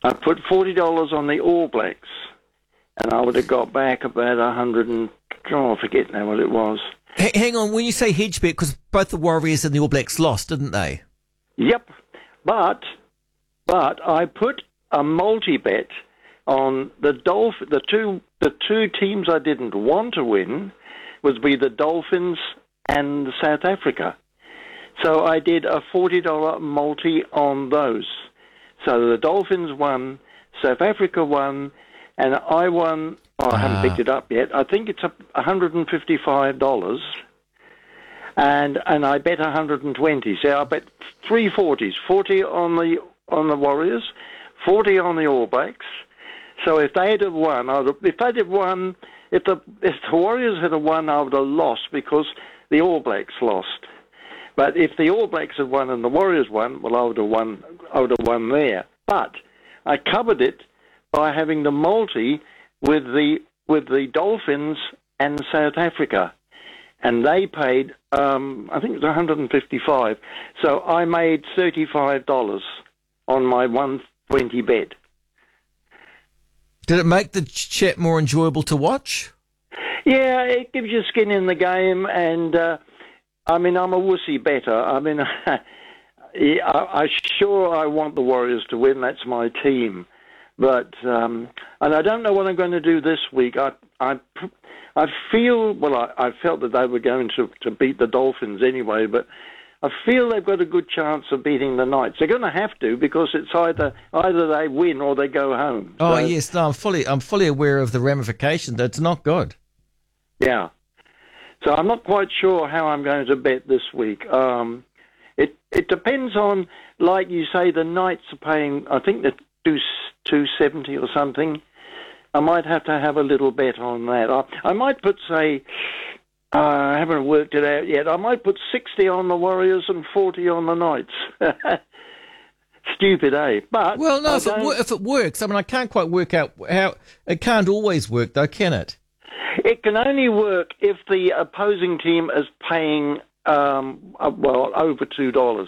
I put $40 on the All Blacks, and I would have got back about 100 and I forget now what it was. Hang on, when you say hedge bet, because both the Warriors and the All Blacks lost, didn't they? Yep, but I put a multi-bet on the two teams I didn't want to win would be the Dolphins and South Africa. So I did a $40 multi on those. So the Dolphins won, South Africa won, and I won. I haven't picked it up yet. I think it's $155, and I bet 120. So I bet 3 40s: 40 on the Warriors, 40 on the All Blacks. So if they'd have won, if the Warriors had won, I would have lost because the All Blacks lost. But if the All Blacks had won and the Warriors won, well, I would have won there. But I covered it by having the multi with the Dolphins and South Africa, and they paid I think it was 155. So I made $35 on my 120 bet. Did it make the chat more enjoyable to watch? Yeah, it gives you skin in the game, and I'm a wussy better. I want the Warriors to win. That's my team. But and I don't know what I'm going to do this week. I felt that they were going to beat the Dolphins anyway, but I feel they've got a good chance of beating the Knights. They're going to have to because it's either they win or they go home. Oh yes, no, I'm fully aware of the ramifications. It's not good. Yeah, so I'm not quite sure how I'm going to bet this week. It depends on, like you say, the Knights are paying. I think they're $270 or something. I might have to have a little bet on that. I might put, say, I haven't worked it out yet. I might put 60 on the Warriors and 40 on the Knights. Stupid, eh? But well, no, if it works, I can't quite work out how it can't always work, though, can it? It can only work if the opposing team is paying over $2.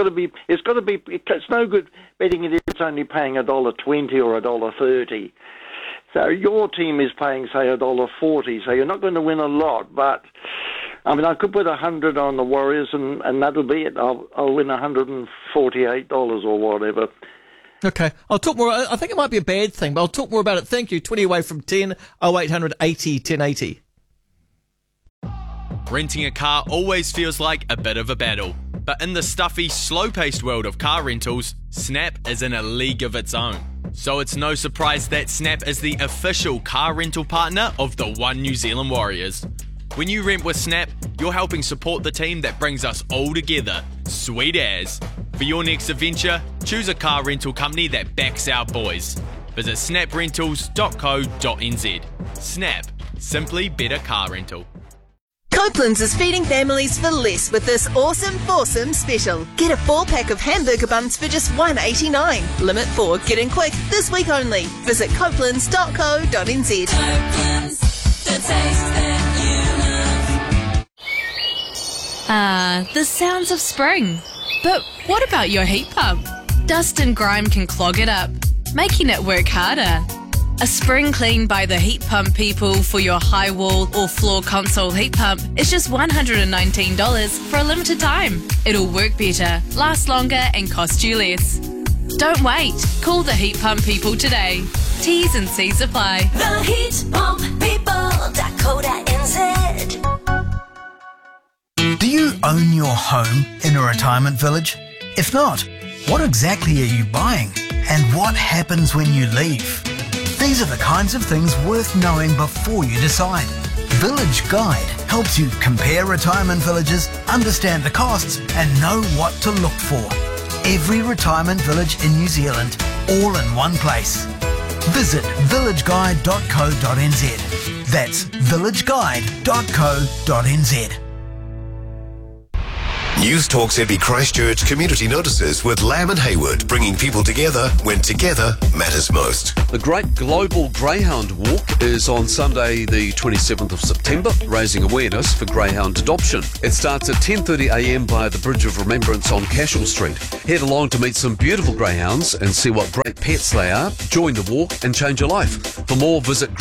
It's no good betting it if it's only paying $1.20 or $1.30. So your team is paying, say, $1.40, so you're not going to win a lot. But, I could put 100 on the Warriors and that'll be it. I'll win $148 or whatever. Okay. I'll talk more. I think it might be a bad thing, but I'll talk more about it. Thank you. 20 away from 10, 0800 80 1080. Renting a car always feels like a bit of a battle. But in the stuffy, slow-paced world of car rentals, Snap is in a league of its own. So it's no surprise that Snap is the official car rental partner of the One New Zealand Warriors. When you rent with Snap, you're helping support the team that brings us all together. Sweet as. For your next adventure, choose a car rental company that backs our boys. Visit snaprentals.co.nz. Snap. Simply better car rental. Copeland's is feeding families for less with this awesome foursome special. Get a 4-pack of hamburger buns for just $1.89. Limit 4. Get in quick. This week only. Visit copelands.co.nz. Copeland's, the taste that you love. The sounds of spring. But what about your heat pump? Dust and grime can clog it up, making it work harder. A spring clean by the heat pump people for your high wall or floor console heat pump is just $119 for a limited time. It'll work better, last longer and cost you less. Don't wait. Call the heat pump people today. T's and C's apply. The heat pump people.co.nz. Do you own your home in a retirement village? If not, what exactly are you buying? And what happens when you leave? These are the kinds of things worth knowing before you decide. Village Guide helps you compare retirement villages, understand the costs, and know what to look for. Every retirement village in New Zealand, all in one place. Visit villageguide.co.nz. That's villageguide.co.nz. News Talk ZB Christchurch community notices with Lamb and Hayward, bringing people together when together matters most. The Great Global Greyhound Walk is on Sunday the 27th of September, raising awareness for greyhound adoption. It starts at 10:30am by the Bridge of Remembrance on Cashel Street. Head along to meet some beautiful greyhounds and see what great pets they are. Join the walk and change your life. For more, visit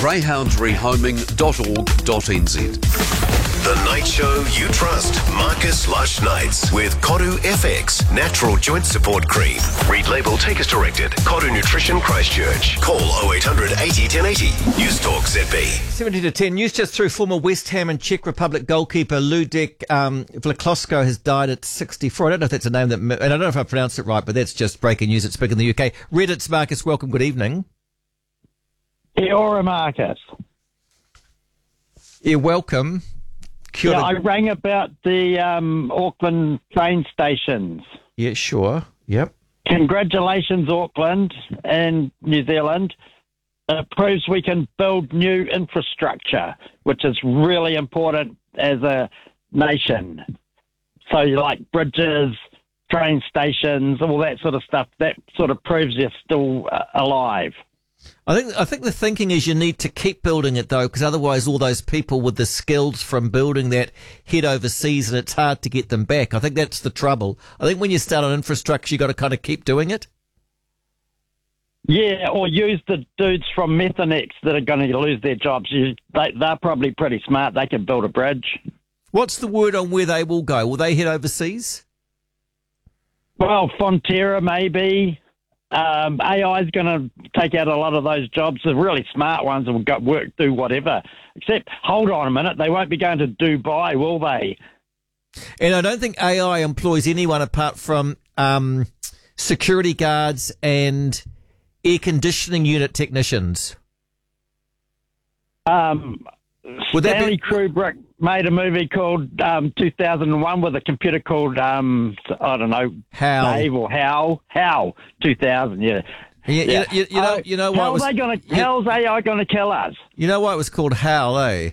greyhoundsrehoming.org.nz. The night show you trust. Marcus Lush Nights with Koru FX Natural Joint Support Cream. Read label, take as directed. Koru Nutrition Christchurch. Call 0800 80 1080. News Talk ZB. 70-10. News just through former West Ham and Czech Republic goalkeeper Ludek Vlakowsko has died at 64. I don't know if that's a name that, and I don't know if I pronounced it right, but that's just breaking news. It's big in the UK. Reddit's Marcus, welcome. Good evening. Kia ora, Marcus. You're welcome. Yeah, I rang about the Auckland train stations. Yeah, sure. Yep. Congratulations, Auckland and New Zealand. It proves we can build new infrastructure, which is really important as a nation. So, like bridges, train stations, all that sort of stuff, that sort of proves you're still alive. I think the thinking is you need to keep building it, though, because otherwise all those people with the skills from building that head overseas and it's hard to get them back. I think that's the trouble. I think when you start on infrastructure, you've got to kind of keep doing it. Yeah, or use the dudes from Methanex that are going to lose their jobs. They're probably pretty smart. They can build a bridge. What's the word on where they will go? Will they head overseas? Well, Fonterra maybe. AI is going to take out a lot of those jobs. The really smart ones will go work, do whatever. Except, hold on a minute, they won't be going to Dubai, will they? And I don't think AI employs anyone apart from security guards and air conditioning unit technicians. Stanley Kubrick made a movie called 2001 with a computer called, I don't know, HAL. Dave or HAL 2000, yeah. You know why how's AI going to kill us? You know why it was called HAL, eh?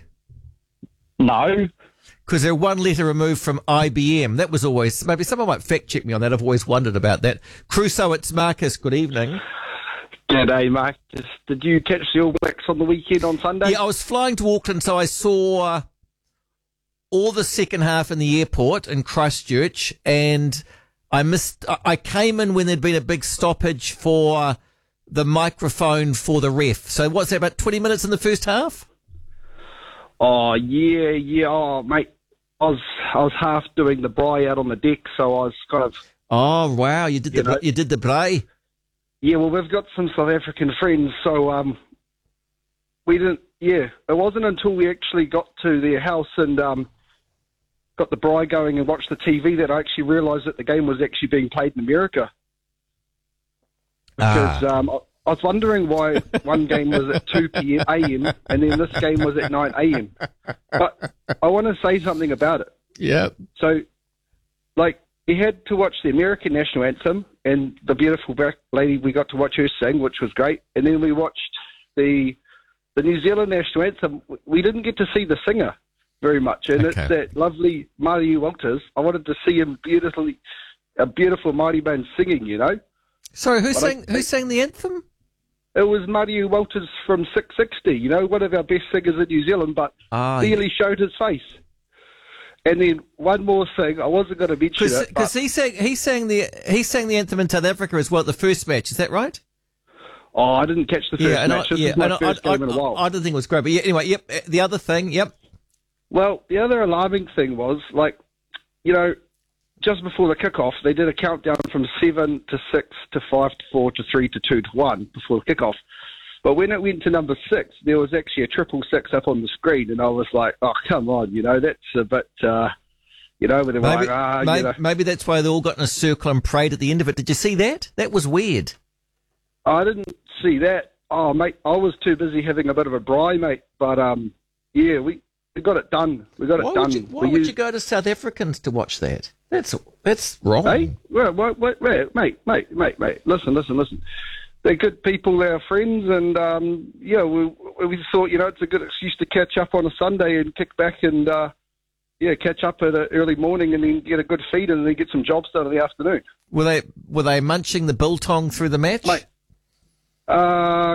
No. Because they're one letter removed from IBM. That was always, maybe someone might fact check me on that. I've always wondered about that. Crusoe, it's Marcus. Good evening. G'day, Marcus. Did you catch the All Blacks on the weekend on Sunday? Yeah, I was flying to Auckland, so I saw all the second half in the airport in Christchurch, and I came in when there'd been a big stoppage for the microphone for the ref. So what's that, about 20 minutes in the first half? Oh, yeah. Oh, mate, I was half doing the braai out on the deck, so I was kind of... Oh, wow, you did the braai? Yeah, well, we've got some South African friends, so we didn't... Yeah, it wasn't until we actually got to their house and got the braai going and watched the TV that I actually realised that the game was actually being played in America. Because I was wondering why one game was at 2 a.m. and then this game was at 9 a.m. But I want to say something about it. Yeah. So, like, we had to watch the American national anthem and the beautiful black lady, we got to watch her sing, which was great. And then we watched the New Zealand national anthem. We didn't get to see the singer very much. And It's that lovely Māori Walters. I wanted to see him a beautiful Māori man singing, you know. Sorry, who sang the anthem? It was Māori Walters from 660, you know, one of our best singers in New Zealand, but barely showed his face. And then one more thing, I wasn't going to mention it. Because he sang the anthem in South Africa as well at the first match, is that right? Oh, I didn't catch the first match. This was my first game in a while. I didn't think it was great. But anyway, yep, the other thing, yep. Well, the other alarming thing was, like, you know, just before the kickoff, they did a countdown from 7 to 6 to 5 to 4 to 3 to 2 to 1 before the kickoff. But when it went to number 6, there was actually a 666 up on the screen, and I was like, oh, come on, you know, that's a bit, you know, but maybe that's why they all got in a circle and prayed at the end of it. Did you see that? That was weird. I didn't see that. Oh, mate, I was too busy having a bit of a braai, mate. But, yeah, we got it done. We got it done. Why would you go to South Africans to watch that? That's wrong. Hey, mate. Listen. They're good people, they're friends, and, yeah, we thought, you know, it's a good excuse to catch up on a Sunday and kick back and, catch up at an early morning and then get a good feed and then get some jobs done in the afternoon. Were they munching the biltong through the match? Mate, no,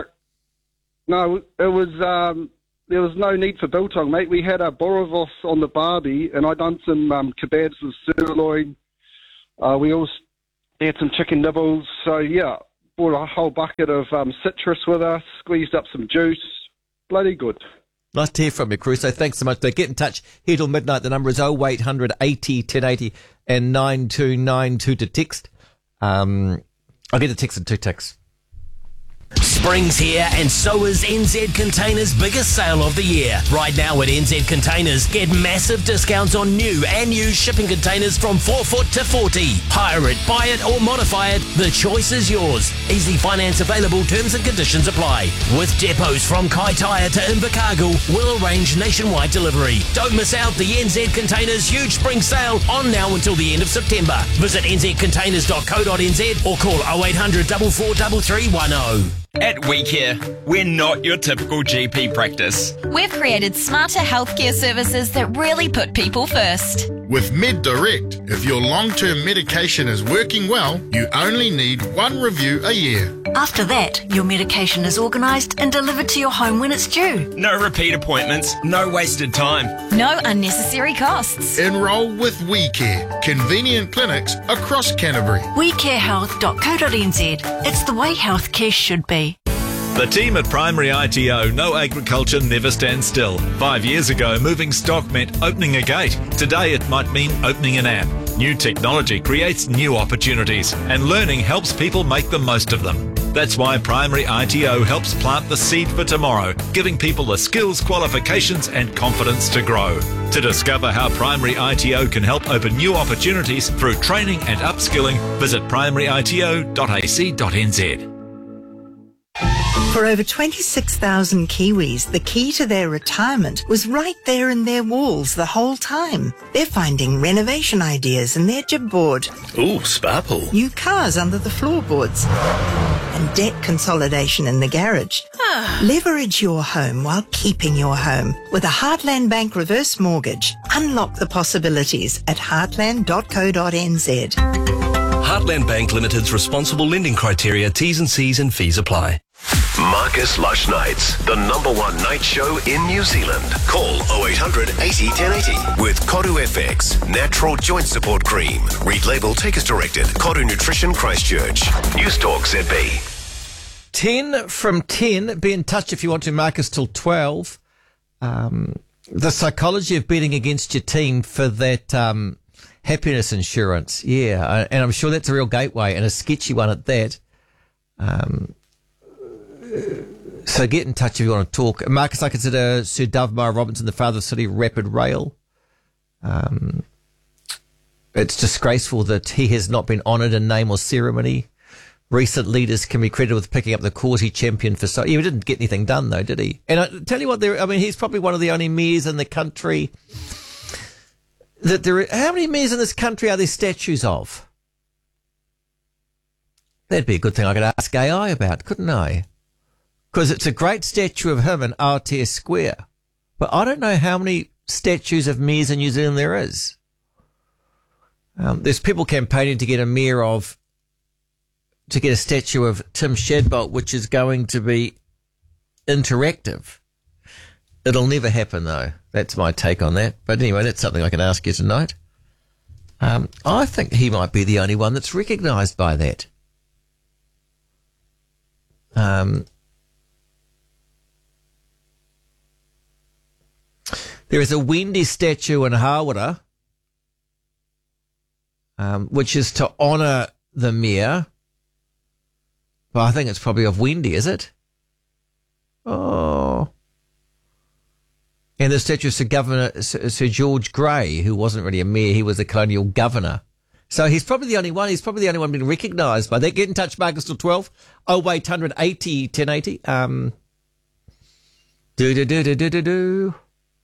it was there was no need for biltong, mate. We had a borovos on the barbie, and I done some kebabs with sirloin. We also had some chicken nibbles. So yeah, brought a whole bucket of citrus with us, squeezed up some juice. Bloody good. Nice to hear from you, Crusoe. Thanks so much. Get in touch here till midnight. The number is 0800 80 1080 and 9292 to text. I'll get a text in 2 ticks. Spring's here and so is NZ Containers' biggest sale of the year. Right now at NZ Containers, get massive discounts on new and used shipping containers from 4 foot to 40. Hire it, buy it or modify it, the choice is yours. Easy finance available, terms and conditions apply. With depots from Kaitaia to Invercargill, we'll arrange nationwide delivery. Don't miss out the NZ Containers huge spring sale on now until the end of September. Visit nzcontainers.co.nz or call 0800 44 3310. At WeCare, we're not your typical GP practice. We've created smarter healthcare services that really put people first. With MedDirect, if your long-term medication is working well, you only need 1 review a year. After that, your medication is organised and delivered to your home when it's due. No repeat appointments, no wasted time. No unnecessary costs. Enrol with WeCare, convenient clinics across Canterbury. WeCareHealth.co.nz. It's the way healthcare should be. The team at Primary ITO know agriculture never stands still. 5 years ago, moving stock meant opening a gate. Today, it might mean opening an app. New technology creates new opportunities, and learning helps people make the most of them. That's why Primary ITO helps plant the seed for tomorrow, giving people the skills, qualifications, and confidence to grow. To discover how Primary ITO can help open new opportunities through training and upskilling, visit primaryito.ac.nz. For over 26,000 Kiwis, the key to their retirement was right there in their walls the whole time. They're finding renovation ideas in their jib board. Ooh, sparkle. New cars under the floorboards. And debt consolidation in the garage. Leverage your home while keeping your home. With a Heartland Bank reverse mortgage. Unlock the possibilities at heartland.co.nz. Heartland Bank Limited's responsible lending criteria, T's and C's and fees apply. Marcus Lush Nights, the #1 night show in New Zealand. Call 0800 80 1080 with Koru FX, natural joint support cream. Read label, take as directed. Koru Nutrition Christchurch. News Talk ZB. 10 from 10. Be in touch if you want to, Marcus, till 12. The psychology of betting against your team for that happiness insurance. Yeah, and I'm sure that's a real gateway and a sketchy one at that. So get in touch if you want to talk. Marcus, I consider Sir Dovemar Robinson the father of City Rapid Rail. It's disgraceful that he has not been honoured in name or ceremony. Recent leaders can be credited with picking up the cause he championed for. He didn't get anything done, though, did he? And I tell you what, he's probably one of the only mayors in the country that how many mayors in this country are there statues of? That'd be a good thing I could ask AI about, couldn't I? Because it's a great statue of him in Aotea Square. But I don't know how many statues of mayors in New Zealand there is. There's people campaigning to get a statue of Tim Shadbolt, which is going to be interactive. It'll never happen, though. That's my take on that. But anyway, that's something I can ask you tonight. I think he might be the only one that's recognised by that. There is a Wendy statue in Hawera, which is to honour the mayor. Well, I think it's probably of Wendy, is it? Oh. And the statue of Sir George Grey, who wasn't really a mayor, he was a colonial governor. So he's probably the only one. He's probably the only one being recognised by that. Get in touch, Marcus, till 12. 0800 80 1080. Do.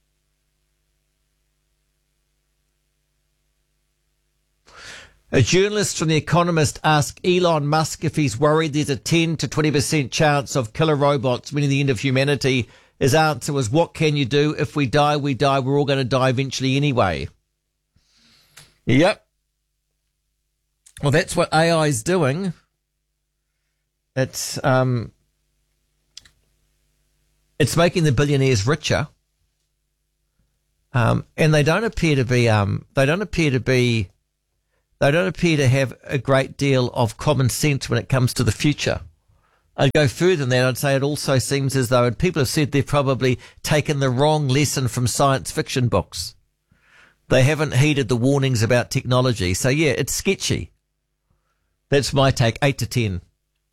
A journalist from The Economist asked Elon Musk if he's worried there's a 10 to 20% chance of killer robots winning the end of humanity His answer was, what can you do? If we die, we die. We're all going to die eventually anyway. Yep. Well, that's what AI is doing. It's making the billionaires richer. And they don't appear to have a great deal of common sense when it comes to the future. I'd go further than that. I'd say it also seems as though, and people have said they've probably taken the wrong lesson from science fiction books. They haven't heeded the warnings about technology. So yeah, it's sketchy. That's my take, 8 to 10.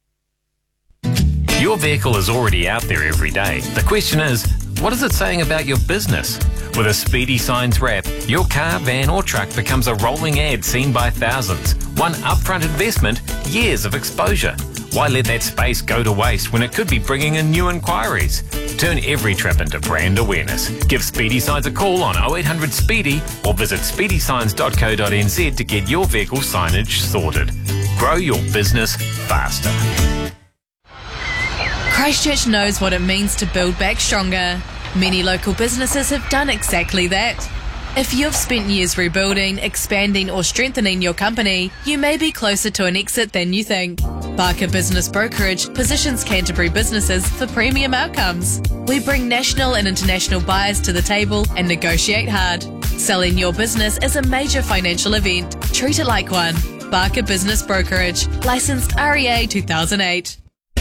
Your vehicle is already out there every day. The question is, what is it saying about your business? With a Speedy Signs wrap, your car, van or truck becomes a rolling ad seen by thousands. One upfront investment, years of exposure. Why let that space go to waste when it could be bringing in new inquiries? Turn every trip into brand awareness. Give Speedy Signs a call on 0800 Speedy or visit speedysigns.co.nz to get your vehicle signage sorted. Grow your business faster. Christchurch knows what it means to build back stronger. Many local businesses have done exactly that. If you've spent years rebuilding, expanding or strengthening your company, you may be closer to an exit than you think. Barker Business Brokerage positions Canterbury businesses for premium outcomes. We bring national and international buyers to the table and negotiate hard. Selling your business is a major financial event. Treat it like one. Barker Business Brokerage. Licensed REA 2008.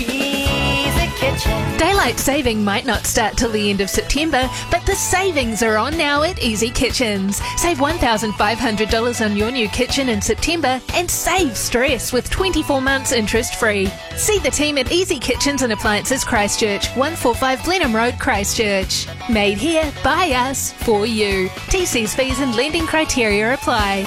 Daylight saving might not start till the end of September, but the savings are on now at Easy Kitchens. Save $1,500 on your new kitchen in September and save stress with 24 months interest free. See the team at Easy Kitchens and Appliances Christchurch, 145 Blenheim Road, Christchurch. Made here, by us, for you. TC's fees and lending criteria apply.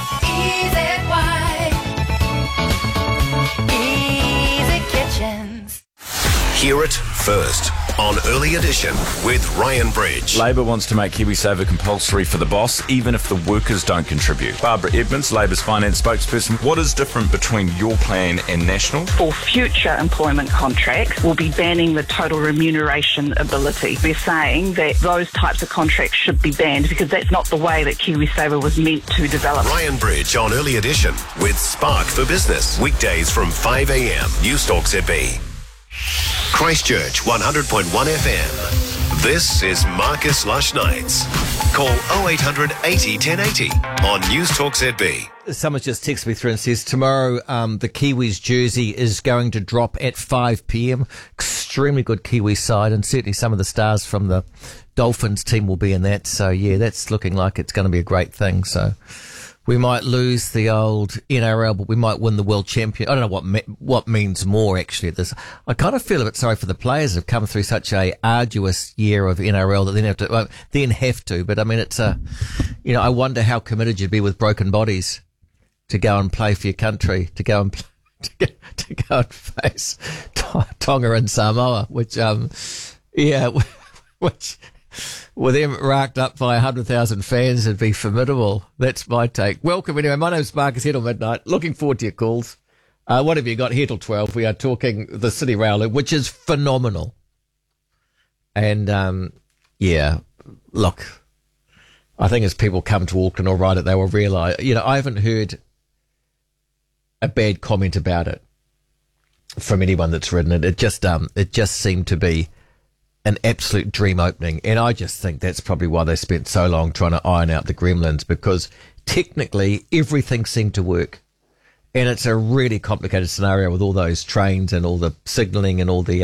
Easy Kitchens. Hear it first on Early Edition with Ryan Bridge. Labor wants to make KiwiSaver compulsory for the boss, even if the workers don't contribute. Barbara Edmonds, Labor's finance spokesperson, what is different between your plan and National? For future employment contracts, we'll be banning the total remuneration ability. We're saying that those types of contracts should be banned because that's not the way that KiwiSaver was meant to develop. Ryan Bridge on Early Edition with Spark for Business. Weekdays from 5 a.m. Newstalk ZB. Christchurch 100.1 FM. This is Marcus Lush Nights. Call 0800 80 1080 on Newstalk ZB. Someone just texted me through and says tomorrow the Kiwis jersey is going to drop at 5 p.m. Extremely good Kiwi side, and certainly some of the stars from the Dolphins team will be in that. So yeah, that's looking like it's going to be a great thing. So we might lose the old NRL, but we might win the world champion. I don't know what means more actually at this. I kind of feel a bit sorry for the players who've come through such a arduous year of NRL that then have to. But I mean, it's I wonder how committed you'd be with broken bodies to go and play for your country, to go and face Tonga and Samoa, which with them racked up by 100,000 fans, it'd be formidable. That's my take. Welcome anyway. My name's Marcus here till midnight. Looking forward to your calls. What have you got here till 12? We are talking the City Rail, which is phenomenal. And, look, I think as people come to Auckland or ride it, they will realise, I haven't heard a bad comment about it from anyone that's ridden it. It just seemed to be an absolute dream opening, and I just think that's probably why they spent so long trying to iron out the gremlins, because technically everything seemed to work, and it's a really complicated scenario with all those trains and all the signalling and all the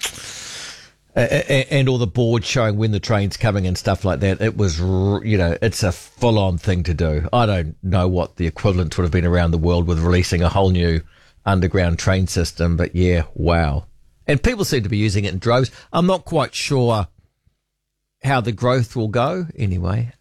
and all the boards showing when the train's coming and stuff like that. It was, it's a full-on thing to do. I don't know what the equivalent would have been around the world with releasing a whole new underground train system, but yeah, wow. And people seem to be using it in droves. I'm not quite sure how the growth will go anyway.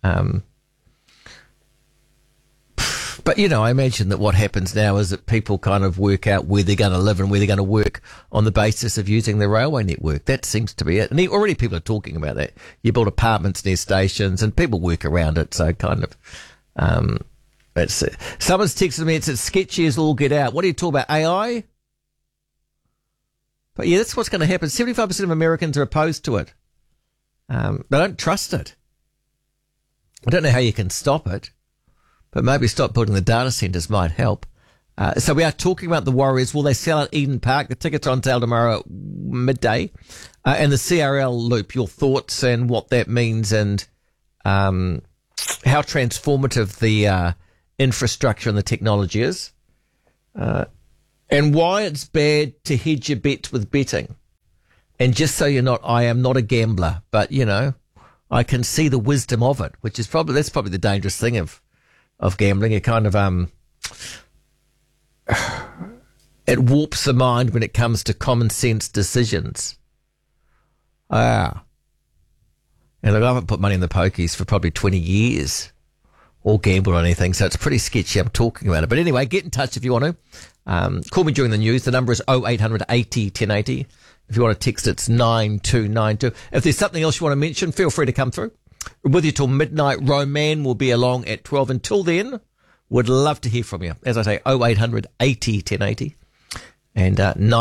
But, I imagine that what happens now is that people kind of work out where they're going to live and where they're going to work on the basis of using the railway network. That seems to be it. And already people are talking about that. You build apartments near stations and people work around it. So kind of, someone's texted me, it's as sketchy as all get out. What do you talk about, AI? But yeah, that's what's going to happen. 75% of Americans are opposed to it. They don't trust it. I don't know how you can stop it, but maybe stop building the data centres might help. So we are talking about the Warriors. Will they sell at Eden Park? The tickets are on sale tomorrow at midday. And the CRL Loop, your thoughts and what that means and how transformative the infrastructure and the technology is. And why it's bad to hedge your bets with betting. And just so you're not, I am not a gambler, but, you know, I can see the wisdom of it, which is probably the dangerous thing of gambling. It kind of, it warps the mind when it comes to common sense decisions. And I haven't put money in the pokies for probably 20 years or gambled or anything, so it's pretty sketchy I'm talking about it. But anyway, get in touch if you want to. Call me during the news. The number is 0800 80 1080. If you want to text, it's 9292. If there's something else you want to mention, feel free to come through. We're with you till midnight. Roman will be along at 12. Until then, would love to hear from you. As I say, 0800 80 1080 and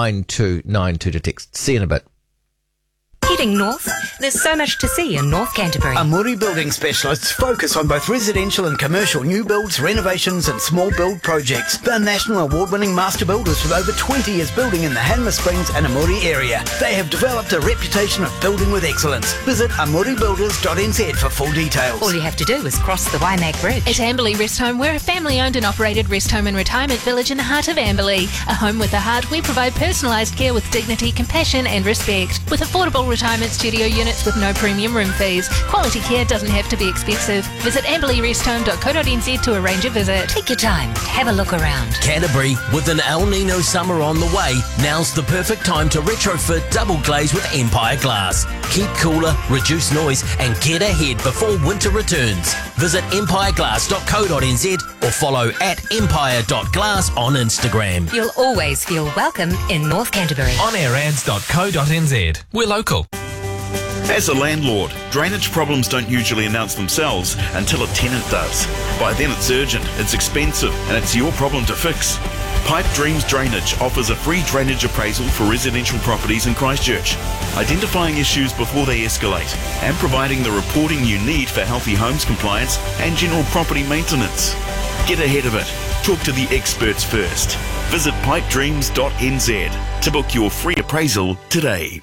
9292 to text. See you in a bit. Heading north, there's so much to see in North Canterbury. Amuri Building Specialists focus on both residential and commercial new builds, renovations and small build projects. They're national award-winning master builders with over 20 years building in the Hanmer Springs and Amuri area. They have developed a reputation of building with excellence. Visit amuribuilders.nz for full details. All you have to do is cross the Waimak Bridge. At Amberley Rest Home, we're a family-owned and operated rest home and retirement village in the heart of Amberley. A home with a heart, we provide personalised care with dignity, compassion and respect. With affordable retirement studio units with no premium room fees. Quality care doesn't have to be expensive. Visit amberleyrest.home.co.nz to arrange a visit. Take your time, have a look around. Canterbury, with an El Nino summer on the way, now's the perfect time to retrofit double glaze with Empire Glass. Keep cooler, reduce noise and get ahead before winter returns. Visit empireglass.co.nz or follow at empire.glass on Instagram. You'll always feel welcome in North Canterbury. onAirAds.co.nz. We're local. As a landlord, drainage problems don't usually announce themselves until a tenant does. By then it's urgent, it's expensive, and it's your problem to fix. Pipe Dreams Drainage offers a free drainage appraisal for residential properties in Christchurch, identifying issues before they escalate, and providing the reporting you need for healthy homes compliance and general property maintenance. Get ahead of it. Talk to the experts first. Visit pipedreams.nz to book your free appraisal today.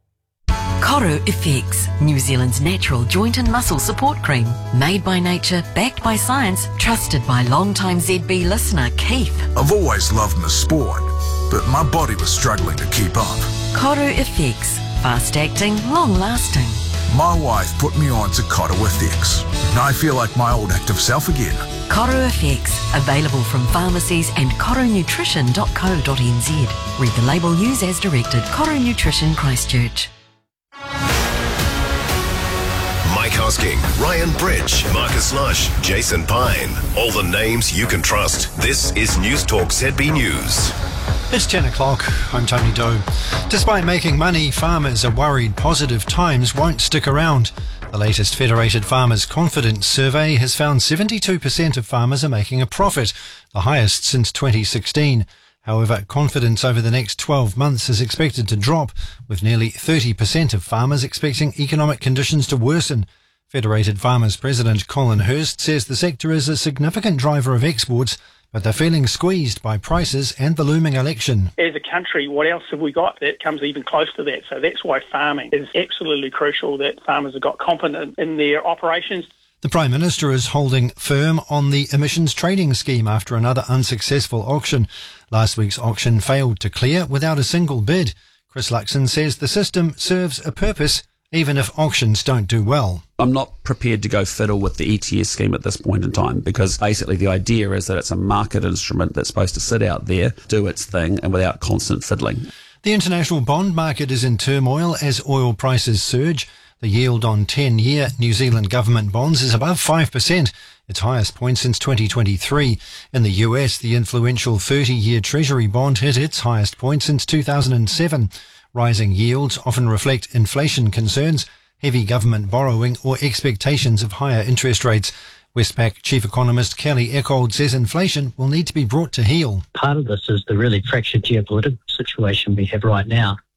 Koru FX, New Zealand's natural joint and muscle support cream. Made by nature, backed by science, trusted by long-time ZB listener Keith. I've always loved my sport, but my body was struggling to keep up. Koru FX, fast-acting, long-lasting. My wife put me on to Koru FX, and I feel like my old active self again. Koru FX, available from pharmacies and korunutrition.co.nz. Read the label, use as directed. Koru Nutrition Christchurch. Mike Hosking, Ryan Bridge, Marcus Lush, Jason Pine. All the names you can trust. This is News Talk ZB News. It's 10 o'clock. I'm Tony Doe. Despite making money, farmers are worried positive times won't stick around. The latest Federated Farmers Confidence Survey has found 72% of farmers are making a profit, the highest since 2016. However, confidence over the next 12 months is expected to drop, with nearly 30% of farmers expecting economic conditions to worsen. Federated Farmers President Colin Hurst says the sector is a significant driver of exports, but they're feeling squeezed by prices and the looming election. As a country, what else have we got that comes even close to that? So that's why farming is absolutely crucial, that farmers have got confidence in their operations. The Prime Minister is holding firm on the emissions trading scheme after another unsuccessful auction. Last week's auction failed to clear without a single bid. Chris Luxon says the system serves a purpose even if auctions don't do well. I'm not prepared to go fiddle with the ETS scheme at this point in time, because basically the idea is that it's a market instrument that's supposed to sit out there, do its thing, and without constant fiddling. The international bond market is in turmoil as oil prices surge. The yield on 10-year New Zealand government bonds is above 5%, its highest point since 2023. In the US, the influential 30-year Treasury bond hit its highest point since 2007. Rising yields often reflect inflation concerns, heavy government borrowing or expectations of higher interest rates. Westpac Chief Economist Kelly Eckold says inflation will need to be brought to heel. Part of this is the really fractured geopolitical situation we have right now.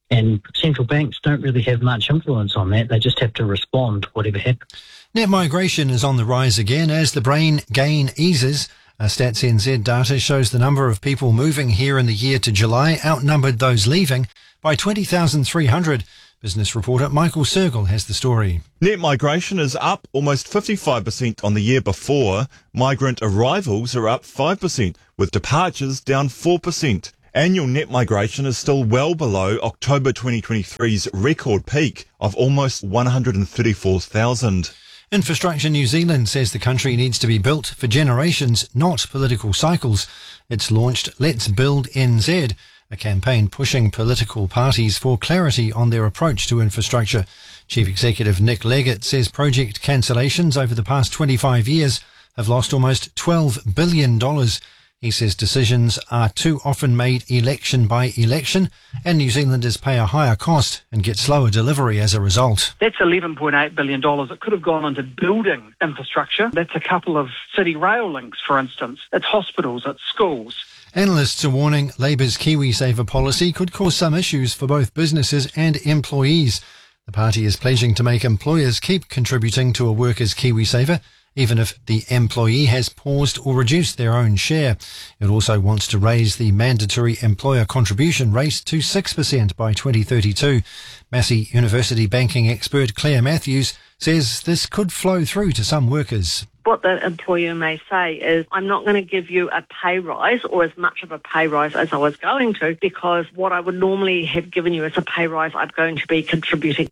And central banks don't really have much influence on that. They just have to respond to whatever happens. Net migration is on the rise again as the brain gain eases. Stats NZ data shows the number of people moving here in the year to July outnumbered those leaving by 20,300. Business reporter Michael Sergel has the story. Net migration is up almost 55% on the year before. Migrant arrivals are up 5%, with departures down 4%. Annual net migration is still well below October 2023's record peak of almost 134,000. Infrastructure New Zealand says the country needs to be built for generations, not political cycles. It's launched Let's Build NZ, a campaign pushing political parties for clarity on their approach to infrastructure. Chief Executive Nick Leggett says project cancellations over the past 25 years have lost almost $12 billion. He says decisions are too often made election by election, and New Zealanders pay a higher cost and get slower delivery as a result. That's $11.8 billion. It could have gone into building infrastructure. That's a couple of city rail links, for instance. It's hospitals, it's schools. Analysts are warning Labour's KiwiSaver policy could cause some issues for both businesses and employees. The party is pledging to make employers keep contributing to a worker's KiwiSaver, even if the employee has paused or reduced their own share. It also wants to raise the mandatory employer contribution rate to 6% by 2032. Massey University banking expert Claire Matthews says this could flow through to some workers. What the employer may say is, I'm not going to give you a pay rise or as much of a pay rise as I was going to, because what I would normally have given you as a pay rise, I'm going to be contributing.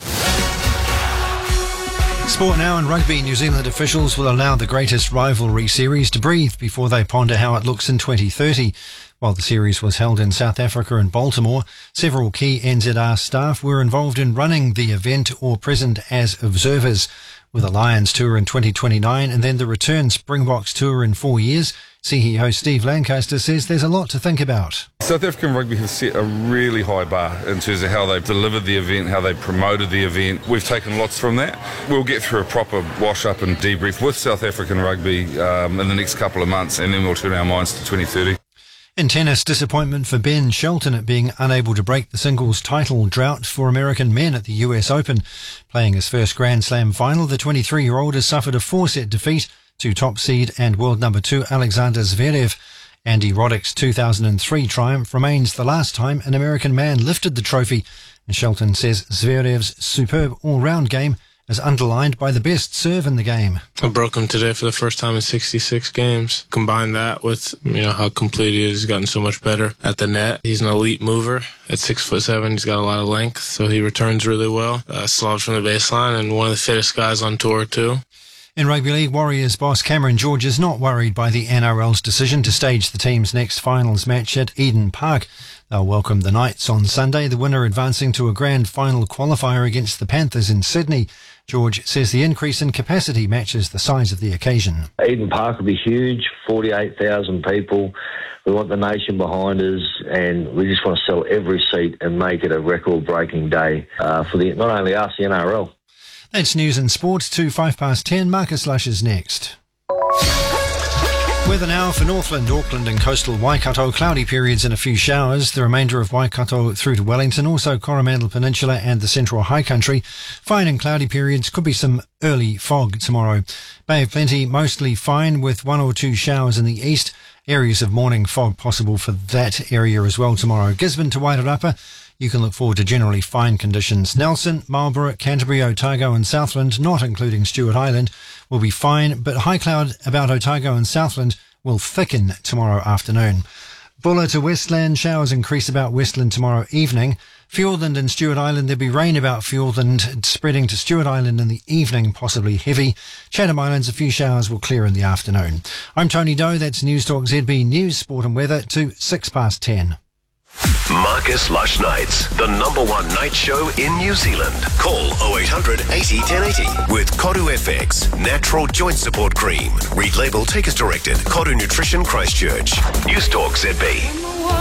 Sport now, and rugby. New Zealand officials will allow the greatest rivalry series to breathe before they ponder how it looks in 2030. While the series was held in South Africa and Baltimore, several key NZR staff were involved in running the event or present as observers. With a Lions tour in 2029 and then the return Springboks tour in 4 years, CEO Steve Lancaster says there's a lot to think about. South African rugby have set a really high bar in terms of how they've delivered the event, how they promoted the event. We've taken lots from that. We'll get through a proper wash-up and debrief with South African rugby in the next couple of months, and then we'll turn our minds to 2030. In tennis, disappointment for Ben Shelton at being unable to break the singles title drought for American men at the US Open. Playing his first Grand Slam final, the 23-year-old has suffered a 4-set defeat to top seed and world number 2 Alexander Zverev. Andy Roddick's 2003 triumph remains the last time an American man lifted the trophy, and Shelton says Zverev's superb all-round game is underlined by the best serve in the game. I broke him today for the first time in 66 games. Combine that with, how complete he is. He's gotten so much better at the net. He's an elite mover. At 6'7", he's got a lot of length, so he returns really well. Slobs from the baseline, and one of the fittest guys on tour too. In rugby league, Warriors boss Cameron George is not worried by the NRL's decision to stage the team's next finals match at Eden Park. They'll welcome the Knights on Sunday, the winner advancing to a grand final qualifier against the Panthers in Sydney. George says the increase in capacity matches the size of the occasion. Eden Park will be huge, 48,000 people. We want the nation behind us, and we just want to sell every seat and make it a record-breaking day for not only us, the NRL. That's news and sports to 10:05. Marcus Lush is next. Weather now for Northland, Auckland and coastal Waikato. Cloudy periods and a few showers. The remainder of Waikato through to Wellington, also Coromandel Peninsula and the central high country. Fine and cloudy periods. Could be some early fog tomorrow. Bay of Plenty mostly fine with 1 or 2 showers in the east. Areas of morning fog possible for that area as well tomorrow. Gisborne to Wairarapa. You can look forward to generally fine conditions. Nelson, Marlborough, Canterbury, Otago and Southland, not including Stewart Island, will be fine, but high cloud about Otago and Southland will thicken tomorrow afternoon. Buller to Westland, showers increase about Westland tomorrow evening. Fiordland and Stewart Island, there'll be rain about Fiordland, spreading to Stewart Island in the evening, possibly heavy. Chatham Islands, a few showers will clear in the afternoon. I'm Tony Doe, that's News Talk ZB News, Sport and Weather to 10:06. Marcus Lush Nights, the #1 night show in New Zealand. Call 0800 80 1080 with Koru FX, natural joint support cream. Read label, take as directed. Koru Nutrition Christchurch. News Talk ZB.